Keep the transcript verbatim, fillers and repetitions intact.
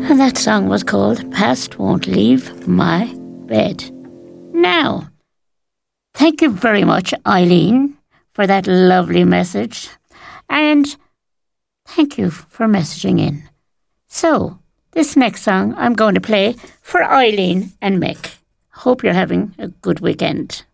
And that song was called Past Won't Leave My Bed. Now, thank you very much, Eileen, for that lovely message. And thank you for messaging in. So, this next song I'm going to play for Eileen and Mick. Hope you're having a good weekend.